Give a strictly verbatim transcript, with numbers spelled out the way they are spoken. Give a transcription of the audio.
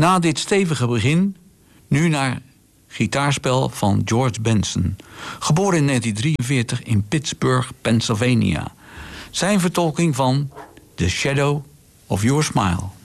Na dit stevige begin, nu naar gitaarspel van George Benson. Geboren in negentien drieënveertig in Pittsburgh, Pennsylvania. Zijn vertolking van The Shadow of Your Smile.